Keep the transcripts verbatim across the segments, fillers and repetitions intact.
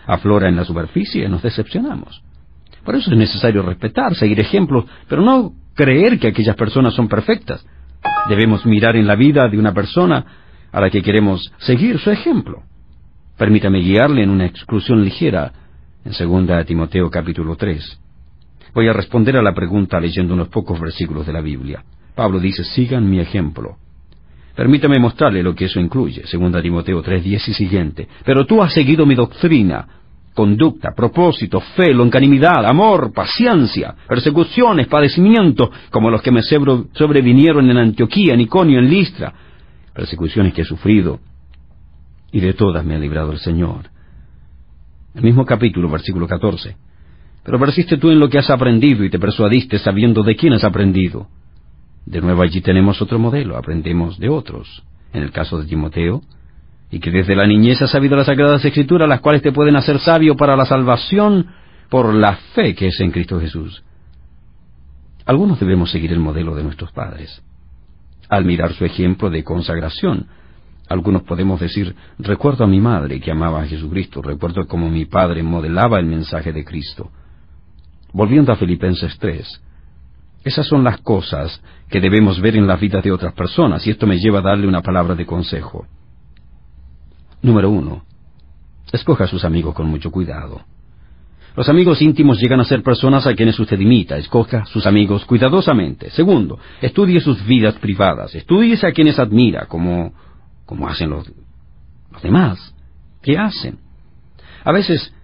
aflora en la superficie, nos decepcionamos. Por eso es necesario respetar, seguir ejemplos, pero no creer que aquellas personas son perfectas. Debemos mirar en la vida de una persona a la que queremos seguir su ejemplo. Permítame guiarle en una excursión ligera en segunda Timoteo capítulo tres. Voy a responder a la pregunta leyendo unos pocos versículos de la Biblia. Pablo dice, sigan mi ejemplo. Permítame mostrarle lo que eso incluye, segunda Timoteo tres diez y siguiente. Pero tú has seguido mi doctrina, conducta, propósito, fe, longanimidad, amor, paciencia, persecuciones, padecimientos, como los que me sobrevinieron en Antioquía, en Iconio, en Listra, persecuciones que he sufrido, y de todas me ha librado el Señor. El mismo capítulo, versículo catorce. Pero persiste tú en lo que has aprendido y te persuadiste sabiendo de quién has aprendido. De nuevo allí tenemos otro modelo, aprendemos de otros. En el caso de Timoteo, y que desde la niñez has sabido las Sagradas Escrituras, las cuales te pueden hacer sabio para la salvación por la fe que es en Cristo Jesús. Algunos debemos seguir el modelo de nuestros padres. Al mirar su ejemplo de consagración, algunos podemos decir, recuerdo a mi madre que amaba a Jesucristo, recuerdo cómo mi padre modelaba el mensaje de Cristo. Volviendo a Filipenses tres, esas son las cosas que debemos ver en las vidas de otras personas, y esto me lleva a darle una palabra de consejo. Número uno, escoja a sus amigos con mucho cuidado. Los amigos íntimos llegan a ser personas a quienes usted imita. Escoja sus amigos cuidadosamente. Segundo, estudie sus vidas privadas. Estudie a quienes admira, como, como hacen los, los demás. ¿Qué hacen? A veces,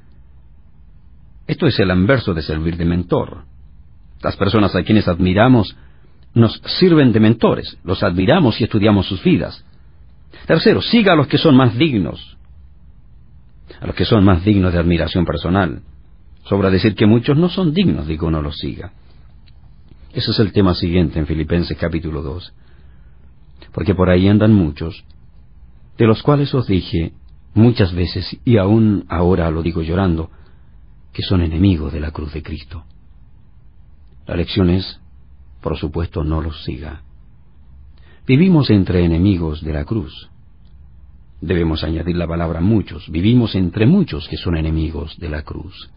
esto es el anverso de servir de mentor. Las personas a quienes admiramos nos sirven de mentores. Los admiramos y estudiamos sus vidas. Tercero, siga a los que son más dignos. A los que son más dignos de admiración personal. Sobra decir que muchos no son dignos de que uno los siga. Ese es el tema siguiente en Filipenses capítulo dos. Porque por ahí andan muchos, de los cuales os dije muchas veces, y aún ahora lo digo llorando, que son enemigos de la cruz de Cristo. La lección es, por supuesto, no los siga. Vivimos entre enemigos de la cruz. Debemos añadir la palabra muchos. Vivimos entre muchos que son enemigos de la cruz.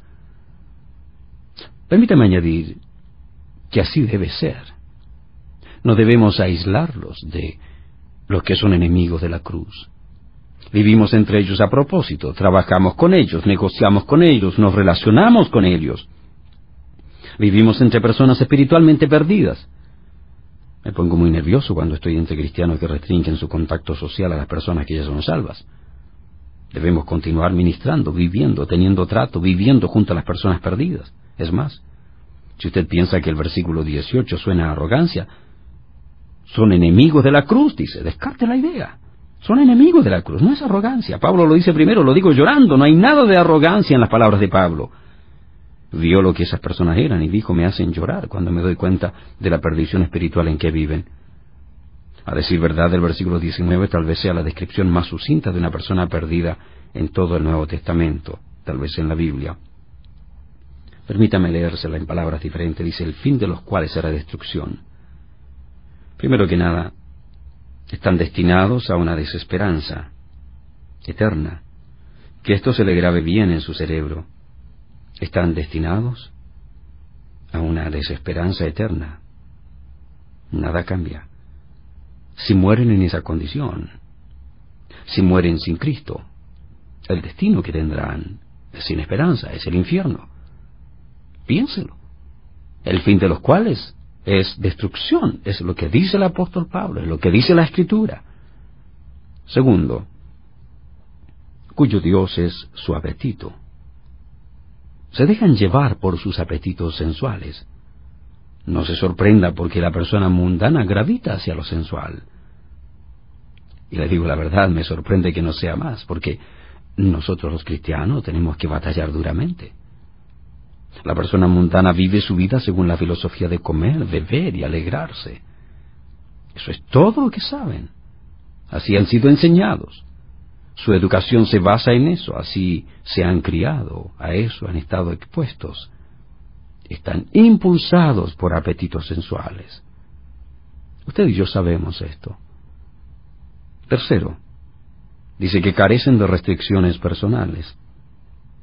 Permítame añadir que así debe ser. No debemos aislarlos de los que son enemigos de la cruz. Vivimos entre ellos a propósito, trabajamos con ellos, negociamos con ellos, nos relacionamos con ellos. Vivimos entre personas espiritualmente perdidas. Me pongo muy nervioso cuando estoy entre cristianos que restringen su contacto social a las personas que ya son salvas. Debemos continuar ministrando, viviendo, teniendo trato, viviendo junto a las personas perdidas. Es más, si usted piensa que el versículo dieciocho suena a arrogancia, son enemigos de la cruz, dice, descarte la idea. Son enemigos de la cruz, no es arrogancia. Pablo lo dice primero, lo digo llorando, no hay nada de arrogancia en las palabras de Pablo. Vio lo que esas personas eran y dijo, me hacen llorar cuando me doy cuenta de la perdición espiritual en que viven. A decir verdad, el versículo diecinueve tal vez sea la descripción más sucinta de una persona perdida en todo el Nuevo Testamento, tal vez en la Biblia. Permítame leérsela en palabras diferentes. Dice, el fin de los cuales será destrucción. Primero que nada, están destinados a una desesperanza eterna. Que esto se le grabe bien en su cerebro. Están destinados a una desesperanza eterna. Nada cambia. Si mueren en esa condición, si mueren sin Cristo, el destino que tendrán es sin esperanza, es el infierno. Piénselo. El fin de los cuales es destrucción, es lo que dice el apóstol Pablo, es lo que dice la Escritura. Segundo, cuyo Dios es su apetito. Se dejan llevar por sus apetitos sensuales. No se sorprenda porque la persona mundana gravita hacia lo sensual. Y le digo la verdad, me sorprende que no sea más, porque nosotros los cristianos tenemos que batallar duramente. La persona mundana vive su vida según la filosofía de comer, beber y alegrarse. Eso es todo lo que saben. Así han sido enseñados. Su educación se basa en eso, así se han criado, a eso han estado expuestos. Están impulsados por apetitos sensuales. Usted y yo sabemos esto. Tercero, dice que carecen de restricciones personales.